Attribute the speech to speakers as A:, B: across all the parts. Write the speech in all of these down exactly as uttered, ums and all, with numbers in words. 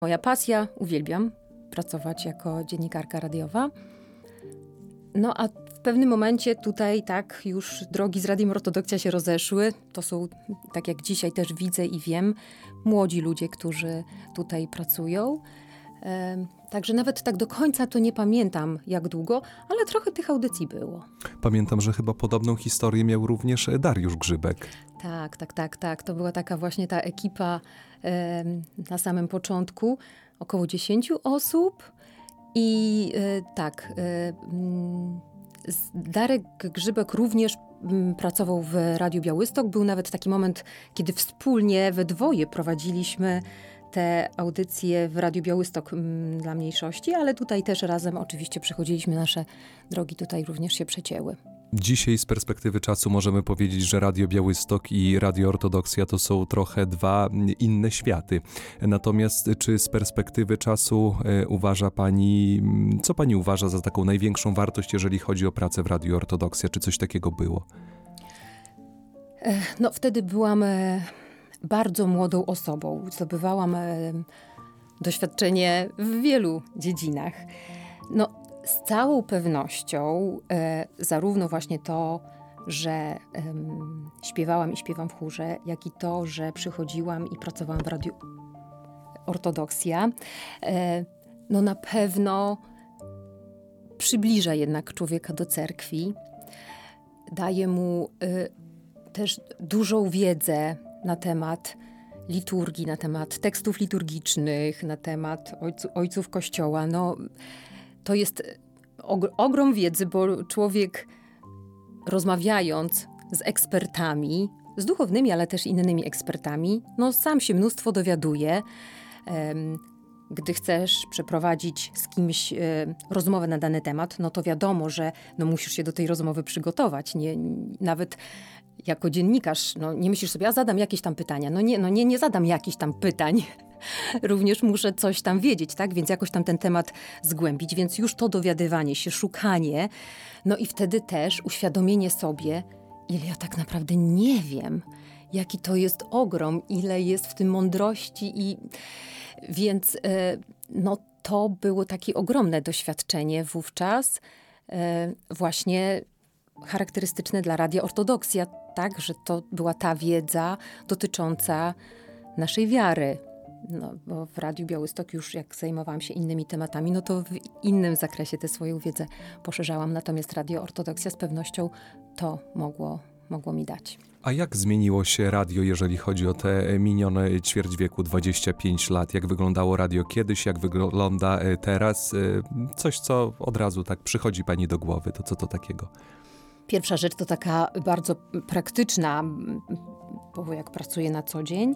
A: Moja pasja, uwielbiam pracować jako dziennikarka radiowa. No a w pewnym momencie tutaj tak już drogi z Radiem Ortodoksja się rozeszły. To są, tak jak dzisiaj też widzę i wiem, młodzi ludzie, którzy tutaj pracują. E, także nawet tak do końca to nie pamiętam jak długo, ale trochę tych audycji było.
B: Pamiętam, że chyba podobną historię miał również Dariusz Grzybek.
A: Tak, tak, tak, tak. To była taka właśnie ta ekipa e, na samym początku. Około dziesięciu osób. I e, tak, e, Darek Grzybek również m, pracował w Radiu Białystok. Był nawet taki moment, kiedy wspólnie we dwoje prowadziliśmy te audycje w Radiu Białystok m, dla mniejszości, ale tutaj też razem oczywiście przechodziliśmy, nasze drogi tutaj również się przecięły.
B: Dzisiaj z perspektywy czasu możemy powiedzieć, że Radio Białystok i Radio Ortodoksja to są trochę dwa inne światy. Natomiast czy z perspektywy czasu e, uważa pani, co pani uważa za taką największą wartość, jeżeli chodzi o pracę w Radio Ortodoksja? Czy coś takiego było?
A: No wtedy byłam e, bardzo młodą osobą. Zdobywałam e, doświadczenie w wielu dziedzinach. No z całą pewnością e, zarówno właśnie to, że e, śpiewałam i śpiewam w chórze, jak i to, że przychodziłam i pracowałam w Radiu Ortodoksja, e, no na pewno przybliża jednak człowieka do cerkwi. Daje mu e, też dużą wiedzę na temat liturgii, na temat tekstów liturgicznych, na temat ojcu, ojców Kościoła. No, to jest ogrom wiedzy, bo człowiek rozmawiając z ekspertami, z duchownymi, ale też innymi ekspertami, no sam się mnóstwo dowiaduje. Gdy chcesz przeprowadzić z kimś rozmowę na dany temat, no to wiadomo, że no musisz się do tej rozmowy przygotować. Nie, nawet jako dziennikarz, no nie myślisz sobie, ja zadam jakieś tam pytania. No nie, no nie, nie zadam jakichś tam pytań. Również muszę coś tam wiedzieć, tak? Więc jakoś tam ten temat zgłębić. Więc już to dowiadywanie się, szukanie, no i wtedy też uświadomienie sobie, ile ja tak naprawdę nie wiem, jaki to jest ogrom, ile jest w tym mądrości i więc no to było takie ogromne doświadczenie wówczas, właśnie charakterystyczne dla Radia Ortodoksja, tak, że to była ta wiedza dotycząca naszej wiary. No, bo w Radiu Białystok już jak zajmowałam się innymi tematami, no to w innym zakresie tę swoją wiedzę poszerzałam. Natomiast Radio Ortodoksja z pewnością to mogło, mogło mi dać.
B: A jak zmieniło się radio, jeżeli chodzi o te minione ćwierć wieku, dwadzieścia pięć lat? Jak wyglądało radio kiedyś, jak wygląda teraz? Coś, co od razu tak przychodzi pani do głowy, to co to takiego?
A: Pierwsza rzecz to taka bardzo praktyczna, bo jak pracuję na co dzień,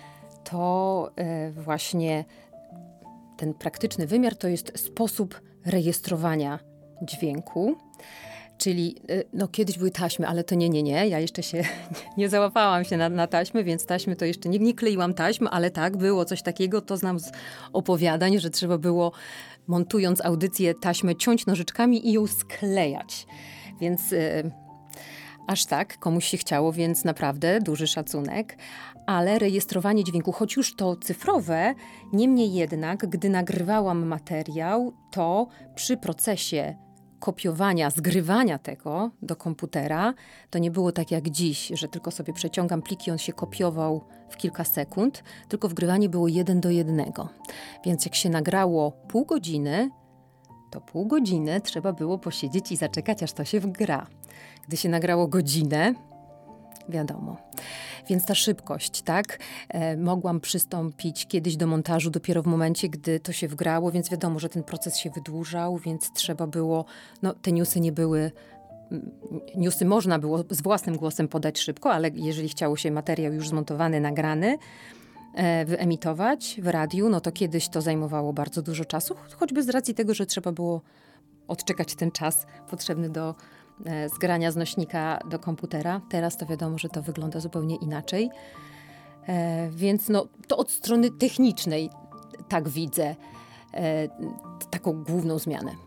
A: to właśnie ten praktyczny wymiar to jest sposób rejestrowania dźwięku. Czyli, no kiedyś były taśmy, ale to nie, nie, nie. Ja jeszcze się nie załapałam się na, na taśmy, więc taśmy to jeszcze nie, nie kleiłam taśm, ale tak, było coś takiego. To znam z opowiadań, że trzeba było, montując audycję, taśmę ciąć nożyczkami i ją sklejać. Więc y, aż tak komuś się chciało, więc naprawdę duży szacunek. Ale rejestrowanie dźwięku, choć już to cyfrowe, niemniej jednak, gdy nagrywałam materiał, to przy procesie kopiowania, zgrywania tego do komputera, to nie było tak jak dziś, że tylko sobie przeciągam pliki, on się kopiował w kilka sekund, tylko wgrywanie było jeden do jednego. Więc jak się nagrało pół godziny, to pół godziny trzeba było posiedzieć i zaczekać, aż to się wgra. Gdy się nagrało godzinę, wiadomo. Więc ta szybkość, tak? E, mogłam przystąpić kiedyś do montażu dopiero w momencie, gdy to się wgrało, więc wiadomo, że ten proces się wydłużał, więc trzeba było, no te newsy nie były, newsy można było z własnym głosem podać szybko, ale jeżeli chciało się materiał już zmontowany, nagrany, e, wyemitować w radiu, no to kiedyś to zajmowało bardzo dużo czasu, choćby z racji tego, że trzeba było odczekać ten czas potrzebny do zgrania z nośnika do komputera. Teraz to wiadomo, że to wygląda zupełnie inaczej. E, więc no, to od strony technicznej tak widzę e, taką główną zmianę.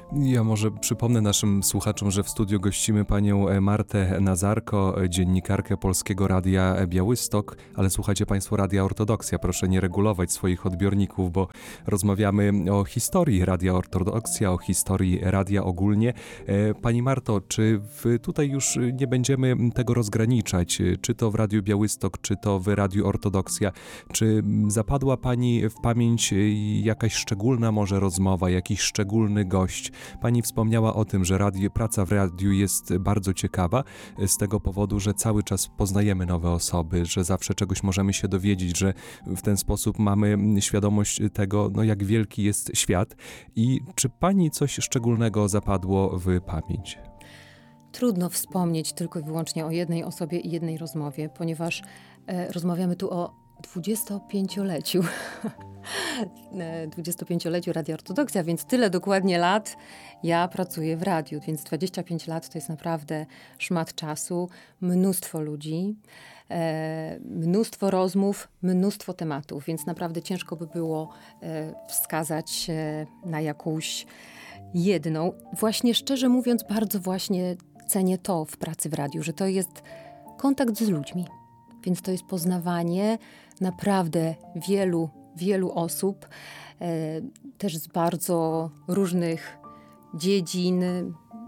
B: Ja może przypomnę naszym słuchaczom, że w studiu gościmy panią Martę Nazarko, dziennikarkę Polskiego Radia Białystok, ale słuchacie państwo Radia Ortodoksja. Proszę nie regulować swoich odbiorników, bo rozmawiamy o historii Radia Ortodoksja, o historii radia ogólnie. Pani Marto, czy w, tutaj już nie będziemy tego rozgraniczać, czy to w Radiu Białystok, czy to w Radiu Ortodoksja? Czy zapadła pani w pamięć jakaś szczególna może rozmowa, jakiś szczególny gość? Pani wspomniała o tym, że radio, praca w radiu jest bardzo ciekawa z tego powodu, że cały czas poznajemy nowe osoby, że zawsze czegoś możemy się dowiedzieć, że w ten sposób mamy świadomość tego, no jak wielki jest świat. I czy pani coś szczególnego zapadło w pamięć?
A: Trudno wspomnieć tylko i wyłącznie o jednej osobie i jednej rozmowie, ponieważ e, rozmawiamy tu o dwudziestopięcioleciu. dwudziestopięcioleciu Radia Ortodoksja, więc tyle dokładnie lat ja pracuję w radiu, więc dwadzieścia pięć lat to jest naprawdę szmat czasu, mnóstwo ludzi, e, mnóstwo rozmów, mnóstwo tematów, więc naprawdę ciężko by było e, wskazać e, na jakąś jedną. Właśnie szczerze mówiąc, bardzo właśnie cenię to w pracy w radiu, że to jest kontakt z ludźmi, więc to jest poznawanie naprawdę wielu wielu osób, e, też z bardzo różnych dziedzin e,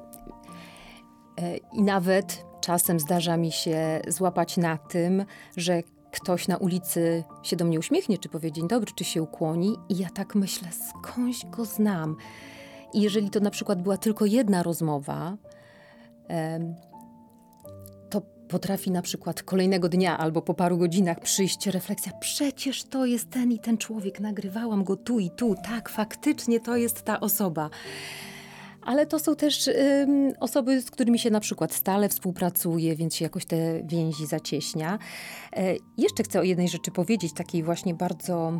A: i nawet czasem zdarza mi się złapać na tym, że ktoś na ulicy się do mnie uśmiechnie, czy powie dzień dobry, czy się ukłoni i ja tak myślę, skądś go znam. I jeżeli to na przykład była tylko jedna rozmowa, e, potrafi na przykład kolejnego dnia albo po paru godzinach przyjść refleksja, przecież to jest ten i ten człowiek, nagrywałam go tu i tu, tak, faktycznie to jest ta osoba. Ale to są też ym, osoby, z którymi się na przykład stale współpracuje, więc się jakoś te więzi zacieśnia. E, jeszcze chcę o jednej rzeczy powiedzieć, takiej właśnie bardzo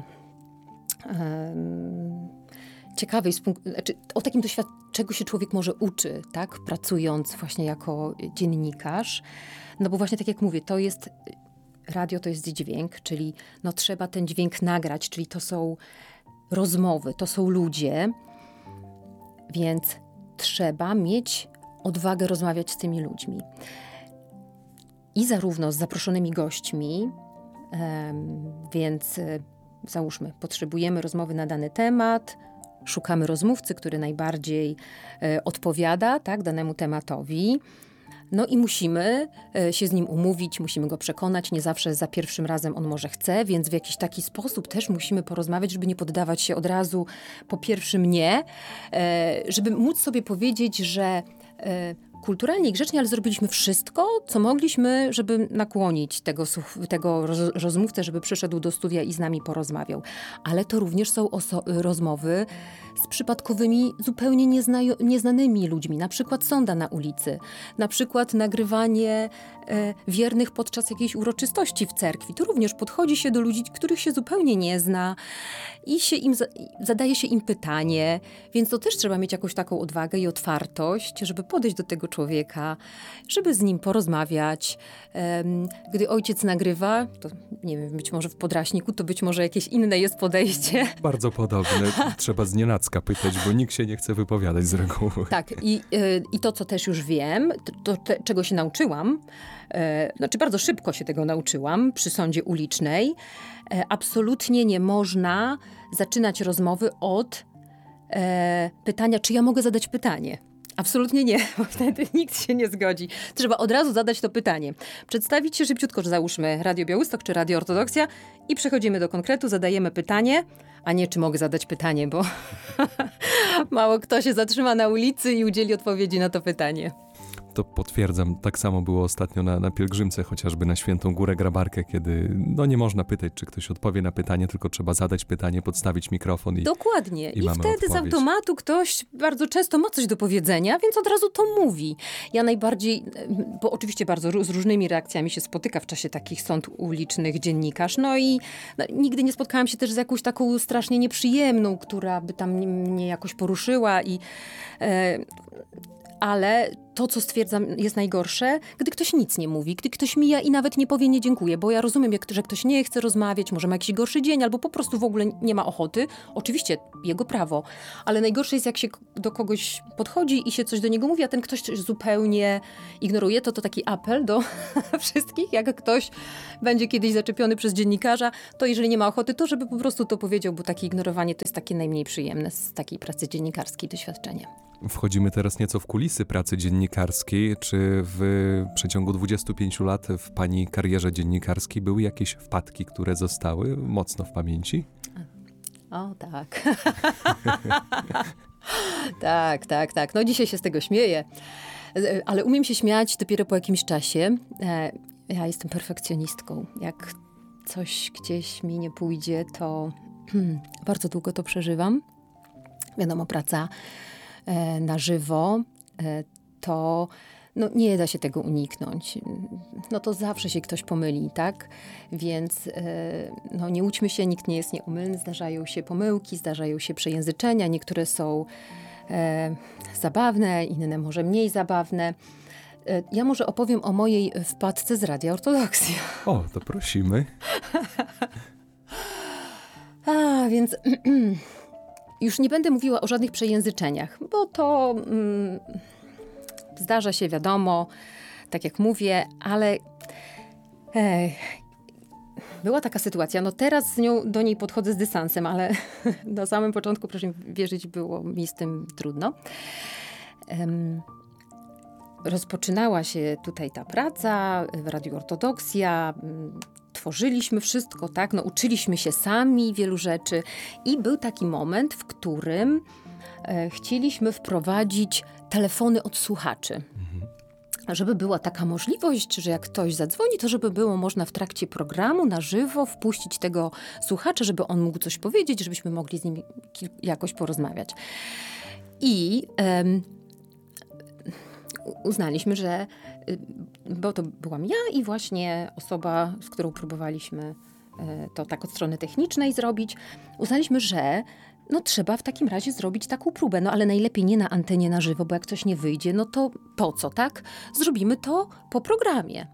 A: ym, ciekawej, znaczy, o takim doświadczeniu, czego się człowiek może uczy, tak, pracując właśnie jako dziennikarz. No bo właśnie tak jak mówię, to jest, radio to jest dźwięk, czyli no trzeba ten dźwięk nagrać, czyli to są rozmowy, to są ludzie, więc trzeba mieć odwagę rozmawiać z tymi ludźmi. I zarówno z zaproszonymi gośćmi, um, więc załóżmy, potrzebujemy rozmowy na dany temat, szukamy rozmówcy, który najbardziej e, odpowiada, tak, danemu tematowi. No i musimy e, się z nim umówić, musimy go przekonać. Nie zawsze za pierwszym razem on może chce, więc w jakiś taki sposób też musimy porozmawiać, żeby nie poddawać się od razu po pierwszym nie, e, żeby móc sobie powiedzieć, że e, kulturalnie i grzecznie, ale zrobiliśmy wszystko, co mogliśmy, żeby nakłonić tego, tego roz, rozmówcę, żeby przyszedł do studia i z nami porozmawiał. Ale to również są oso- rozmowy z przypadkowymi, zupełnie nieznajo- nieznanymi ludźmi. Na przykład sonda na ulicy, na przykład nagrywanie e, wiernych podczas jakiejś uroczystości w cerkwi. To również podchodzi się do ludzi, których się zupełnie nie zna i się im za- zadaje się im pytanie, więc to też trzeba mieć jakąś taką odwagę i otwartość, żeby podejść do tego człowieka, żeby z nim porozmawiać. Um, gdy ojciec nagrywa, to nie wiem, być może w Podraśniku, to być może jakieś inne jest podejście.
B: Bardzo podobne. Trzeba znienacka pytać, bo nikt się nie chce wypowiadać z reguły.
A: Tak, i, y, i to, co też już wiem, to, to czego się nauczyłam, e, znaczy bardzo szybko się tego nauczyłam przy sądzie ulicznej, e, absolutnie nie można zaczynać rozmowy od e, pytania, czy ja mogę zadać pytanie. Absolutnie nie, bo wtedy nikt się nie zgodzi. Trzeba od razu zadać to pytanie. Przedstawić się szybciutko, że załóżmy Radio Białystok czy Radio Ortodoksja i przechodzimy do konkretu, zadajemy pytanie, a nie czy mogę zadać pytanie, bo mało kto się zatrzyma na ulicy i udzieli odpowiedzi na to pytanie.
B: To potwierdzam. Tak samo było ostatnio na, na pielgrzymce, chociażby na Świętą Górę Grabarkę, kiedy no nie można pytać, czy ktoś odpowie na pytanie, tylko trzeba zadać pytanie, podstawić mikrofon i
A: Dokładnie.
B: I,
A: I
B: mamy
A: wtedy
B: odpowiedź.
A: z automatu ktoś bardzo często ma coś do powiedzenia, więc od razu to mówi. Ja najbardziej, bo oczywiście bardzo z różnymi reakcjami się spotyka w czasie takich sąd ulicznych dziennikarz, no i no, nigdy nie spotkałam się też z jakąś taką strasznie nieprzyjemną, która by tam mnie jakoś poruszyła i... E, ale to, co stwierdzam, jest najgorsze, gdy ktoś nic nie mówi, gdy ktoś mija i nawet nie powie nie dziękuję, bo ja rozumiem, jak, że ktoś nie chce rozmawiać, może ma jakiś gorszy dzień, albo po prostu w ogóle nie ma ochoty. Oczywiście, jego prawo, ale najgorsze jest, jak się do kogoś podchodzi i się coś do niego mówi, a ten ktoś coś zupełnie ignoruje. To to taki apel do wszystkich, jak ktoś będzie kiedyś zaczepiony przez dziennikarza, to jeżeli nie ma ochoty, to żeby po prostu to powiedział, bo takie ignorowanie to jest takie najmniej przyjemne z takiej pracy dziennikarskiej doświadczenie.
B: Wchodzimy teraz nieco w kulisy pracy dziennikarskiej. Czy w przeciągu dwudziestu pięciu lat w pani karierze dziennikarskiej były jakieś wpadki, które zostały mocno w pamięci?
A: O, tak. tak, tak, tak. No dzisiaj się z tego śmieję, ale umiem się śmiać dopiero po jakimś czasie. Ja jestem perfekcjonistką. Jak coś gdzieś mi nie pójdzie, to bardzo długo to przeżywam. Wiadomo, praca na żywo, to no, nie da się tego uniknąć. No to zawsze się ktoś pomyli, tak? Więc no, nie łudźmy się, nikt nie jest nieomylny. Zdarzają się pomyłki, zdarzają się przejęzyczenia. Niektóre są e, zabawne, inne może mniej zabawne. E, ja może opowiem o mojej wpadce z Radia Ortodoksja.
B: O, to prosimy.
A: A, więc... Już nie będę mówiła o żadnych przejęzyczeniach, bo to mm, zdarza się, wiadomo, tak jak mówię, ale e, była taka sytuacja, no teraz z nią, do niej podchodzę z dystansem, ale na samym początku, proszę mi wierzyć, było mi z tym trudno. Um, rozpoczynała się tutaj ta praca w Radiu Ortodoksja, tworzyliśmy wszystko, tak, no uczyliśmy się sami wielu rzeczy i był taki moment, w którym e, chcieliśmy wprowadzić telefony od słuchaczy. Mhm. Żeby była taka możliwość, że jak ktoś zadzwoni, to żeby było można w trakcie programu na żywo wpuścić tego słuchacza, żeby on mógł coś powiedzieć, żebyśmy mogli z nim jakoś porozmawiać. I em, uznaliśmy, że, bo to byłam ja i właśnie osoba, z którą próbowaliśmy to tak od strony technicznej zrobić, uznaliśmy, że no trzeba w takim razie zrobić taką próbę, no ale najlepiej nie na antenie na żywo, bo jak coś nie wyjdzie, no to po co, tak? Zrobimy to po programie.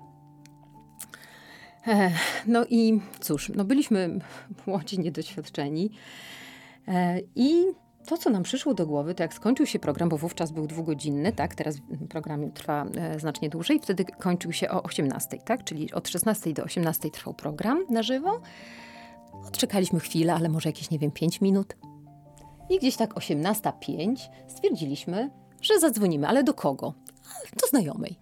A: Ech, no i cóż, no byliśmy młodzi, niedoświadczeni ech, i to, co nam przyszło do głowy, to jak skończył się program, bo wówczas był dwugodzinny, tak? Teraz program trwa e, znacznie dłużej, wtedy kończył się o osiemnastej, tak? Czyli od szesnastej do osiemnastej trwał program na żywo. Odczekaliśmy chwilę, ale może jakieś, nie wiem, pięć minut. I gdzieś tak osiemnasta pięć stwierdziliśmy, że zadzwonimy, ale do kogo? Do znajomej.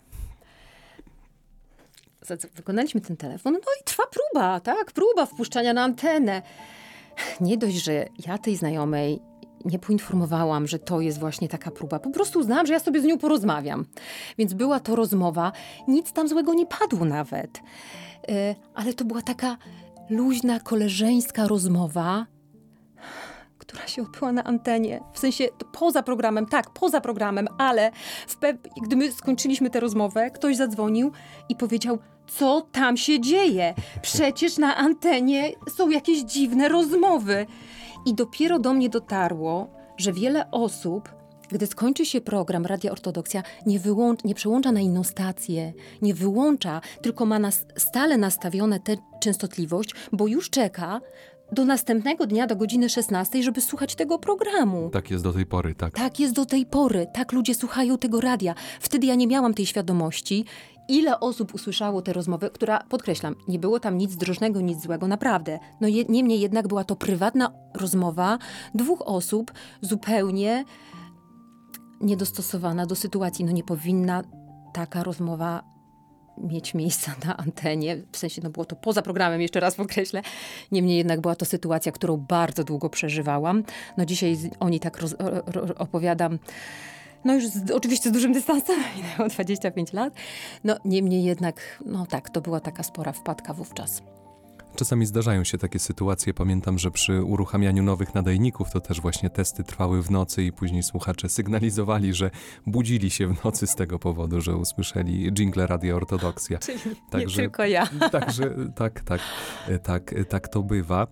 A: Wykonaliśmy ten telefon, no i trwa próba, tak? Próba wpuszczania na antenę. Nie dość, że ja tej znajomej nie poinformowałam, że to jest właśnie taka próba. Po prostu uznałam, że ja sobie z nią porozmawiam. Więc była to rozmowa. Nic tam złego nie padło nawet. Yy, ale to była taka luźna, koleżeńska rozmowa, która się odbyła na antenie. W sensie poza programem, tak, poza programem, ale w pe- gdy my skończyliśmy tę rozmowę, ktoś zadzwonił i powiedział, co tam się dzieje? Przecież na antenie są jakieś dziwne rozmowy. I dopiero do mnie dotarło, że wiele osób, gdy skończy się program Radia Ortodoksja, nie, wyłącz, nie przełącza na inną stację, nie wyłącza, tylko ma nas stale nastawione tę częstotliwość, bo już czeka do następnego dnia, do godziny szesnastej, żeby słuchać tego programu.
B: Tak jest do tej pory, tak.
A: Tak jest do tej pory. Tak ludzie słuchają tego radia. Wtedy ja nie miałam tej świadomości, ile osób usłyszało tę rozmowę, która, podkreślam, nie było tam nic drożnego, nic złego, naprawdę. No je, niemniej jednak była to prywatna rozmowa dwóch osób, zupełnie niedostosowana do sytuacji. No nie powinna taka rozmowa mieć miejsca na antenie. W sensie, no było to poza programem, jeszcze raz podkreślę. Niemniej jednak była to sytuacja, którą bardzo długo przeżywałam. No dzisiaj o niej tak roz, ro, opowiadam, no już z, oczywiście z dużym dystansem, minęło dwadzieścia pięć lat. No niemniej jednak, no tak, to była taka spora wpadka wówczas.
B: Czasami zdarzają się takie sytuacje. Pamiętam, że przy uruchamianiu nowych nadajników to też właśnie testy trwały w nocy i później słuchacze sygnalizowali, że budzili się w nocy z tego powodu, że usłyszeli dżingle Radia Ortodoksja.
A: Czyli także, nie tylko ja.
B: Także tak, tak, tak, tak to bywa.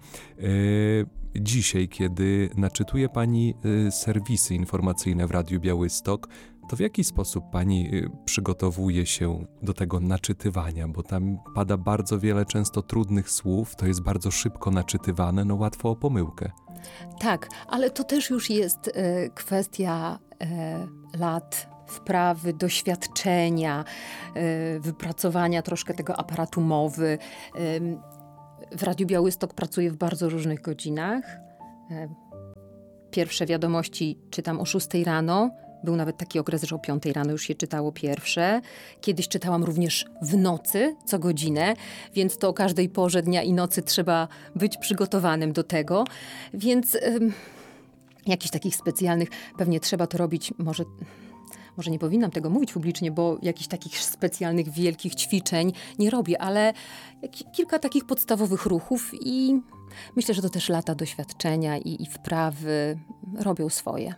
B: Dzisiaj, kiedy naczytuje pani serwisy informacyjne w Radiu Białystok, To w jaki sposób pani y, przygotowuje się do tego naczytywania? Bo tam pada bardzo wiele często trudnych słów, to jest bardzo szybko naczytywane, no łatwo o pomyłkę.
A: Tak, ale to też już jest e, kwestia e, lat, wprawy, doświadczenia, e, wypracowania troszkę tego aparatu mowy. E, w Radiu Białystok pracuję w bardzo różnych godzinach. E, pierwsze wiadomości czytam o szóstej rano. Był nawet taki okres, że o piątej rano już się czytało pierwsze. Kiedyś czytałam również w nocy, co godzinę, więc to o każdej porze dnia i nocy trzeba być przygotowanym do tego. Więc ym, jakichś takich specjalnych, pewnie trzeba to robić, może... Może nie powinnam tego mówić publicznie, bo jakichś takich specjalnych, wielkich ćwiczeń nie robię, ale kilka takich podstawowych ruchów i myślę, że to też lata doświadczenia i, i wprawy robią swoje.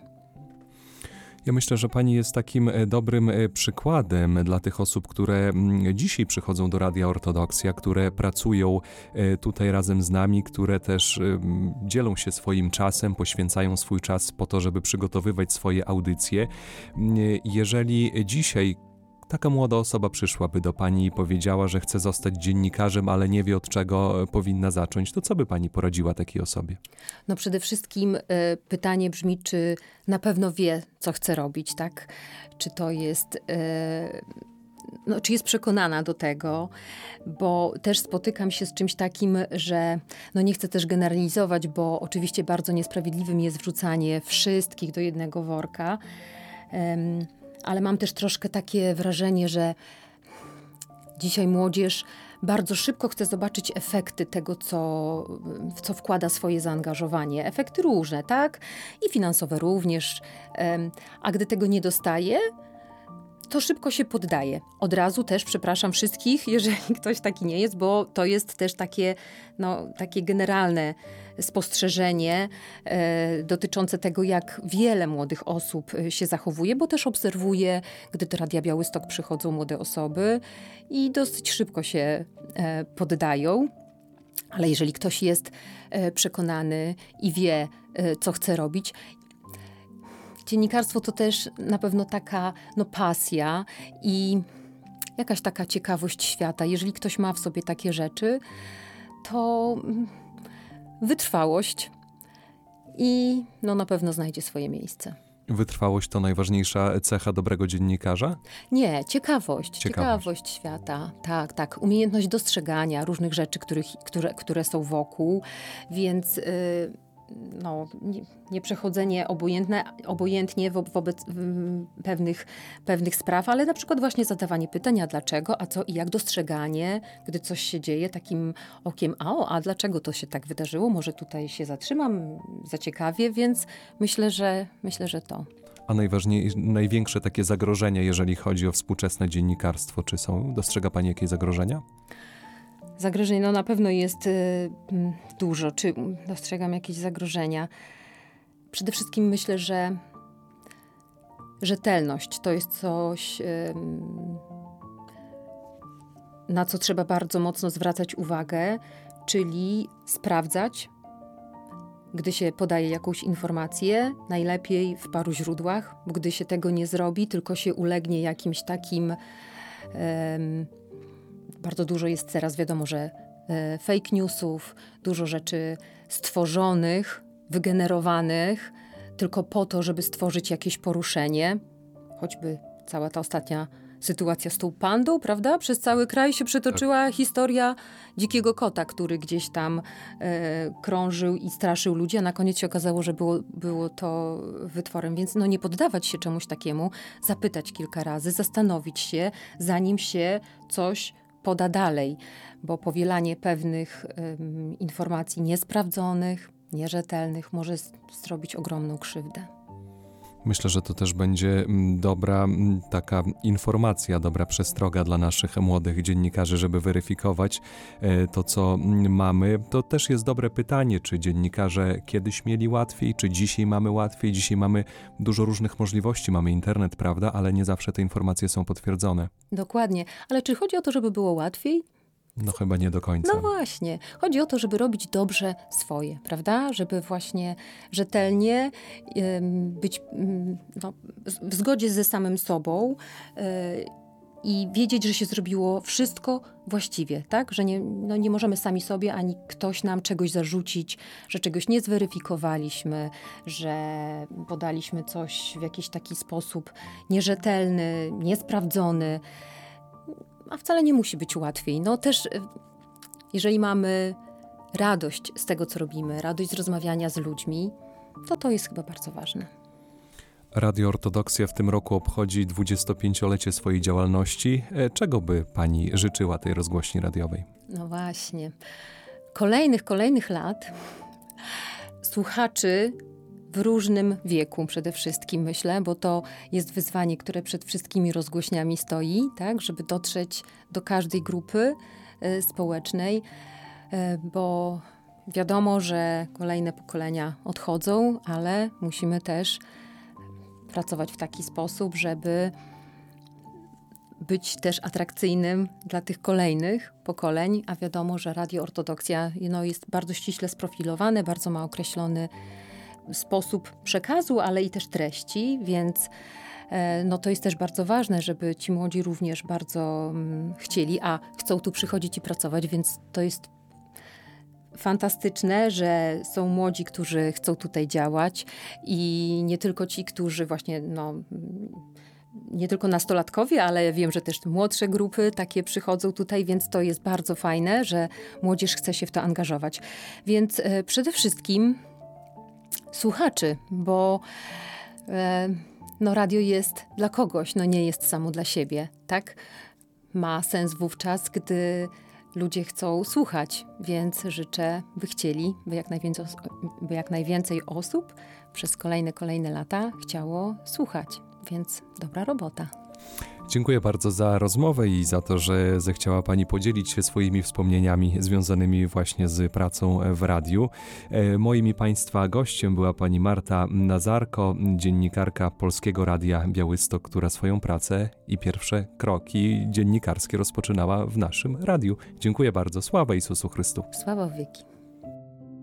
B: Ja myślę, że pani jest takim e, dobrym e, przykładem dla tych osób, które mm, dzisiaj przychodzą do Radia Ortodoksja, które pracują e, tutaj razem z nami, które też e, m, dzielą się swoim czasem, poświęcają swój czas po to, żeby przygotowywać swoje audycje. Mm, Jeżeli dzisiaj taka młoda osoba przyszłaby do pani i powiedziała, że chce zostać dziennikarzem, ale nie wie, od czego powinna zacząć, to co by pani poradziła takiej osobie?
A: No przede wszystkim y, pytanie brzmi, czy na pewno wie, co chce robić, tak? Czy to jest... Y, no, czy jest przekonana do tego, bo też spotykam się z czymś takim, że no nie chcę też generalizować, bo oczywiście bardzo niesprawiedliwym jest wrzucanie wszystkich do jednego worka. Um, ale mam też troszkę takie wrażenie, że dzisiaj młodzież bardzo szybko chce zobaczyć efekty tego, co, w co wkłada swoje zaangażowanie. Efekty różne, tak? I finansowe również. A gdy tego nie dostaje, to szybko się poddaje. Od razu też przepraszam wszystkich, jeżeli ktoś taki nie jest, bo to jest też takie, no, takie generalne spostrzeżenie e, dotyczące tego, jak wiele młodych osób się zachowuje, bo też obserwuję, gdy do Radia Białystok przychodzą młode osoby i dosyć szybko się e, poddają. Ale jeżeli ktoś jest e, przekonany i wie, e, co chce robić, dziennikarstwo to też na pewno taka no, pasja i jakaś taka ciekawość świata. Jeżeli ktoś ma w sobie takie rzeczy, to wytrwałość i no, na pewno znajdzie swoje miejsce.
B: Wytrwałość to najważniejsza cecha dobrego dziennikarza?
A: Nie, ciekawość.
B: Ciekawość,
A: ciekawość świata. Tak, tak. Umiejętność dostrzegania różnych rzeczy, których, które, które są wokół, więc... Yy, No, nie, nieprzechodzenie obojętne, obojętnie wo, wobec w, pewnych, pewnych spraw, ale na przykład właśnie zadawanie pytania dlaczego, a co i jak, dostrzeganie, gdy coś się dzieje takim okiem, a o, a dlaczego to się tak wydarzyło, może tutaj się zatrzymam, zaciekawię, więc myślę, że myślę, że to.
B: A najważniejsze, największe takie zagrożenia, jeżeli chodzi o współczesne dziennikarstwo, czy są? Dostrzega pani jakieś zagrożenia?
A: Zagrożeń no na pewno jest y, dużo. Czy dostrzegam jakieś zagrożenia? Przede wszystkim myślę, że rzetelność to jest coś, y, na co trzeba bardzo mocno zwracać uwagę, czyli sprawdzać, gdy się podaje jakąś informację, najlepiej w paru źródłach, bo gdy się tego nie zrobi, tylko się ulegnie jakimś takim... Y, Bardzo dużo jest teraz, wiadomo, że e, fake newsów, dużo rzeczy stworzonych, wygenerowanych tylko po to, żeby stworzyć jakieś poruszenie. Choćby cała ta ostatnia sytuacja z tą pandą, prawda? Przez cały kraj się przetoczyła tak. historia dzikiego kota, który gdzieś tam e, krążył i straszył ludzi, a na koniec się okazało, że było, było to wytworem. Więc no nie poddawać się czemuś takiemu, zapytać kilka razy, zastanowić się, zanim się coś poda dalej, bo powielanie pewnych um, informacji niesprawdzonych, nierzetelnych może z- zrobić ogromną krzywdę.
B: Myślę, że to też będzie dobra taka informacja, dobra przestroga dla naszych młodych dziennikarzy, żeby weryfikować to, co mamy. To też jest dobre pytanie, czy dziennikarze kiedyś mieli łatwiej, czy dzisiaj mamy łatwiej. Dzisiaj mamy dużo różnych możliwości, mamy internet, prawda, ale nie zawsze te informacje są potwierdzone.
A: Dokładnie. Ale czy chodzi o to, żeby było łatwiej?
B: No chyba nie do końca.
A: No właśnie. Chodzi o to, żeby robić dobrze swoje, prawda? Żeby właśnie rzetelnie ym, być ym, no, w zgodzie ze samym sobą yy, i wiedzieć, że się zrobiło wszystko właściwie, tak? Że nie, no nie możemy sami sobie, ani ktoś nam czegoś zarzucić, że czegoś nie zweryfikowaliśmy, że podaliśmy coś w jakiś taki sposób nierzetelny, niesprawdzony. A wcale nie musi być łatwiej. No też, jeżeli mamy radość z tego, co robimy, radość z rozmawiania z ludźmi, to to jest chyba bardzo ważne.
B: Radio Ortodoksja w tym roku obchodzi dwudziestopięciolecie swojej działalności. Czego by pani życzyła tej rozgłośni radiowej?
A: No właśnie. Kolejnych, kolejnych lat słuchaczy w różnym wieku przede wszystkim, myślę, bo to jest wyzwanie, które przed wszystkimi rozgłośniami stoi, tak, żeby dotrzeć do każdej grupy y, społecznej, y, bo wiadomo, że kolejne pokolenia odchodzą, ale musimy też pracować w taki sposób, żeby być też atrakcyjnym dla tych kolejnych pokoleń, a wiadomo, że Radio Ortodoksja no, jest bardzo ściśle sprofilowane, bardzo ma określony sposób przekazu, ale i też treści, więc no, to jest też bardzo ważne, żeby ci młodzi również bardzo um, chcieli, a chcą tu przychodzić i pracować, więc to jest fantastyczne, że są młodzi, którzy chcą tutaj działać i nie tylko ci, którzy właśnie, no, nie tylko nastolatkowie, ale wiem, że też młodsze grupy takie przychodzą tutaj, więc to jest bardzo fajne, że młodzież chce się w to angażować. Więc e, przede wszystkim słuchaczy, bo e, no, radio jest dla kogoś, no nie jest samo dla siebie, tak? Ma sens wówczas, gdy ludzie chcą słuchać, więc życzę, by chcieli, by jak najwięcej, by jak najwięcej osób przez kolejne, kolejne lata chciało słuchać. Więc dobra robota.
B: Dziękuję bardzo za rozmowę i za to, że zechciała pani podzielić się swoimi wspomnieniami związanymi właśnie z pracą w radiu. Moim i państwa gościem była pani Marta Nazarko, dziennikarka Polskiego Radia Białystok, która swoją pracę i pierwsze kroki dziennikarskie rozpoczynała w naszym radiu. Dziękuję bardzo. Sława Jezusu Chrystu.
A: Sława w wieki.